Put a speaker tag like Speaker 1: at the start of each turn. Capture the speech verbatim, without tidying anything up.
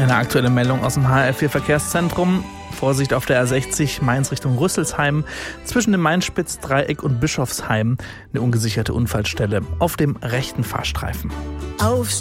Speaker 1: Eine aktuelle Meldung aus dem H R vier Verkehrszentrum. Vorsicht auf der A sechzig Mainz Richtung Rüsselsheim. Zwischen dem Main-Spitz-Dreieck und Bischofsheim eine ungesicherte Unfallstelle auf dem rechten Fahrstreifen.
Speaker 2: Auf